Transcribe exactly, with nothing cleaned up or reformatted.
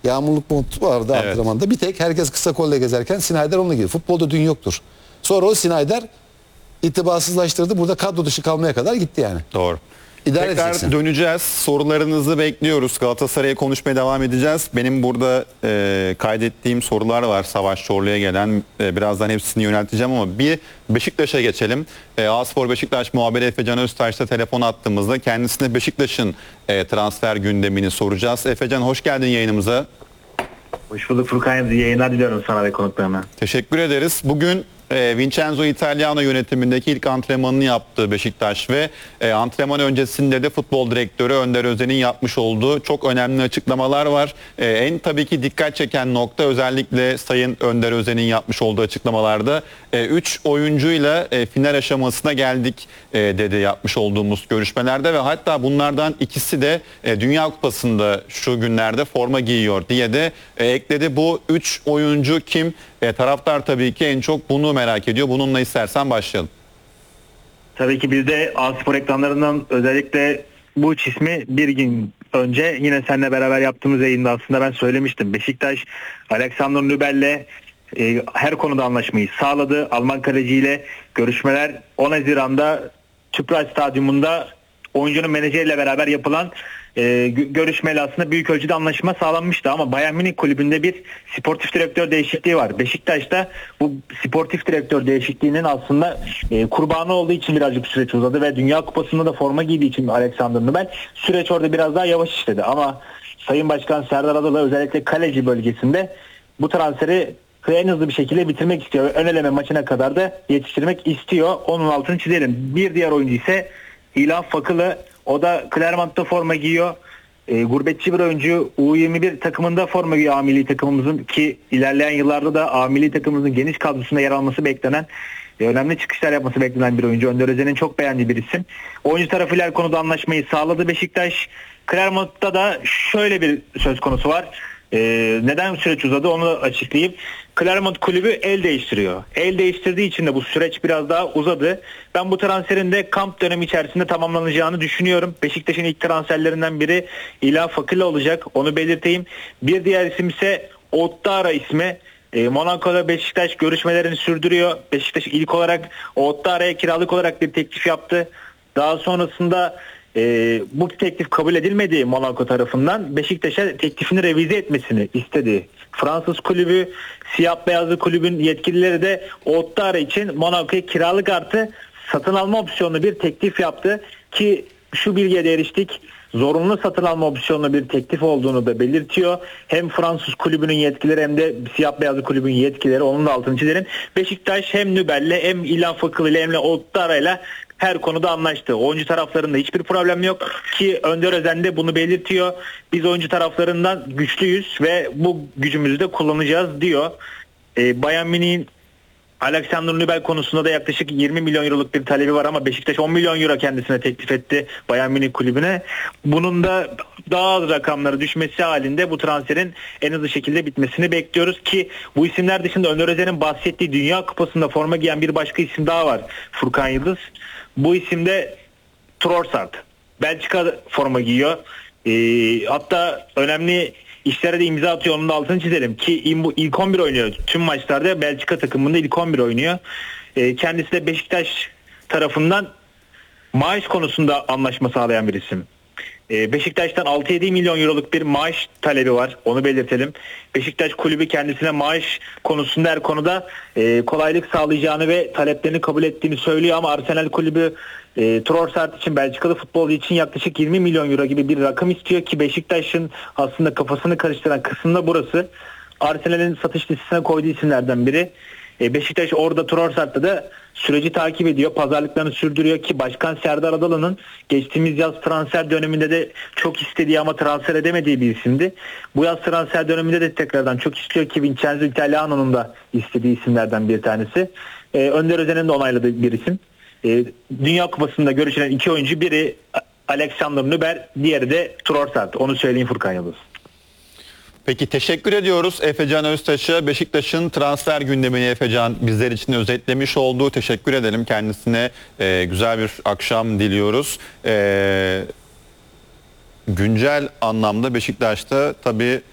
Yağmurluk mont vardı Evet. antrenmanda. Bir tek herkes kısa kolle gezerken Snyder onunla girdi. Futbolda dün yoktur. Sonra o Snyder itibarsızlaştırdı. Burada kadro dışı kalmaya kadar gitti yani. Doğru. İdare Tekrar edeceksin. döneceğiz. Sorularınızı bekliyoruz. Galatasaray'a konuşmaya devam edeceğiz. Benim burada e, kaydettiğim sorular var Savaş Çorlu'ya gelen. E, birazdan hepsini yönelteceğim ama bir Beşiktaş'a geçelim. E, A-Spor Beşiktaş muhabiri Efecan Öztaş'ta telefon attığımızda kendisine Beşiktaş'ın e, transfer gündemini soracağız. Efecan hoş geldin yayınımıza. Hoş bulduk Furkan. İyi yayınlar diliyorum sana ve konuklarına. Teşekkür ederiz. Bugün e, Vincenzo Italiano yönetimindeki ilk antrenmanını yaptı Beşiktaş ve e, antrenman öncesinde de futbol direktörü Önder Özen'in yapmış olduğu çok önemli açıklamalar var. E, en tabii ki dikkat çeken nokta özellikle Sayın Önder Özen'in yapmış olduğu açıklamalarda üç e, oyuncuyla e, final aşamasına geldik e, dedi yapmış olduğumuz görüşmelerde ve hatta bunlardan ikisi de e, Dünya Kupası'nda şu günlerde forma giyiyor diye de e, ekledi. Bu üç oyuncu kim? E, taraftar tabii ki en çok bunu merak ediyor. Bununla istersen başlayalım. Tabii ki biz de A-Spor ekranlarından özellikle bu üç ismi bir gün önce yine seninle beraber yaptığımız yayında aslında ben söylemiştim. Beşiktaş Alexander Nübel'le e, her konuda anlaşmayı sağladı. Alman kaleciyle görüşmeler on Haziran'da Tüpraş Stadyumunda oyuncunun menajeriyle beraber yapılan e, görüşmeyle aslında büyük ölçüde anlaşma sağlanmıştı ama Bayern Münih kulübünde bir sportif direktör değişikliği var. Beşiktaş'ta bu sportif direktör değişikliğinin aslında e, kurbanı olduğu için birazcık süreç uzadı ve Dünya Kupası'nda da forma giydiği için Alexander Nübel süreç orada biraz daha yavaş işledi ama Sayın Başkan Serdar Adalı özellikle kaleci bölgesinde bu transferi en hızlı bir şekilde bitirmek istiyor. Ön eleme maçına kadar da yetiştirmek istiyor. Onun altını çizelim. Bir diğer oyuncu ise İlhan Fakılı. O da Clermont'ta forma giyiyor. E, gurbetçi bir oyuncu. U yirmi bir takımında forma giyiyor A milli takımımızın ki ilerleyen yıllarda da A milli takımımızın geniş kadrosunda yer alması beklenen e, önemli çıkışlar yapması beklenen bir oyuncu. Önder Özen'in çok beğendiği bir isim. Oyuncu tarafıyla her konuda anlaşmayı sağladı Beşiktaş. Clermont'ta da şöyle bir söz konusu var. Ee, neden süreç uzadı onu açıklayayım. Clermont kulübü el değiştiriyor. El değiştirdiği için de bu süreç biraz daha uzadı. Ben bu transferin de kamp dönemi içerisinde tamamlanacağını düşünüyorum. Beşiktaş'ın ilk transferlerinden biri İlhan Fakılı olacak. Onu belirteyim. Bir diğer isim ise Ottara ismi. E, Monaco'da Beşiktaş görüşmelerini sürdürüyor. Beşiktaş ilk olarak Ottara'ya kiralık olarak bir teklif yaptı. Daha sonrasında e, bu teklif kabul edilmedi Monaco tarafından. Beşiktaş'a teklifini revize etmesini istedi. Fransız kulübü, siyah beyazlı kulübün yetkilileri de Ottara için Monaco'ya kiralık artı satın alma opsiyonlu bir teklif yaptı ki şu bilgiye de eriştik. Zorunlu satın alma opsiyonlu bir teklif olduğunu da belirtiyor. Hem Fransız kulübünün yetkileri hem de siyah beyazlı kulübün yetkileri, onun da altını çizelim. Beşiktaş hem Nübel'le hem İlhan Fakılı hem de Ottara'yla her konuda anlaştı. Oyuncu taraflarında hiçbir problem yok ki Önder Özen de bunu belirtiyor. Biz oyuncu taraflarından güçlüyüz ve bu gücümüzü de kullanacağız diyor. Ee, Bayern Münih'in Alexander Nübel konusunda da yaklaşık yirmi milyon euroluk bir talebi var ama Beşiktaş on milyon euro kendisine teklif etti Bayern Münih kulübüne. Bunun da daha az rakamları düşmesi halinde bu transferin en hızlı şekilde bitmesini bekliyoruz ki bu isimler dışında Önder Özen'in bahsettiği Dünya Kupası'nda forma giyen bir başka isim daha var. Furkan Yıldız. Bu isim de Trossard. Belçika forma giyiyor. Ee, hatta önemli işlere de imza atıyor, onun da altını çizelim ki ilk on bir oynuyor. Tüm maçlarda Belçika takımında ilk on bir oynuyor. Ee, kendisi de Beşiktaş tarafından maaş konusunda anlaşma sağlayan bir isim. Ee, Beşiktaş'tan altı yedi milyon euroluk bir maaş talebi var. Onu belirtelim. Beşiktaş kulübü kendisine maaş konusunda her konuda e, kolaylık sağlayacağını ve taleplerini kabul ettiğini söylüyor ama Arsenal kulübü e, Trossard için, Belçikalı futbolcu için yaklaşık yirmi milyon euro gibi bir rakam istiyor ki Beşiktaş'ın aslında kafasını karıştıran kısım da burası. Arsenal'in satış listesine koyduğu isimlerden biri. Beşiktaş orada Trossard'da da süreci takip ediyor. Pazarlıklarını sürdürüyor ki Başkan Serdar Adalı'nın geçtiğimiz yaz transfer döneminde de çok istediği ama transfer edemediği bir isimdi. Bu yaz transfer döneminde de tekrardan çok istiyor ki Vincenzo Italiano'nun da istediği isimlerden bir tanesi. Ee, Önder Özen'in de onayladığı bir isim. Ee, Dünya Kupası'nda görüşülen iki oyuncu, biri Alexander Nübel, diğeri de Trossard. Onu söyleyeyim Furkan Yıldız. Peki teşekkür ediyoruz Efecan Öztaş'a. Beşiktaş'ın transfer gündemini Efecan bizler için özetlemiş oldu. Teşekkür edelim kendisine. E, güzel bir akşam diliyoruz. E, güncel anlamda Beşiktaş'ta tabii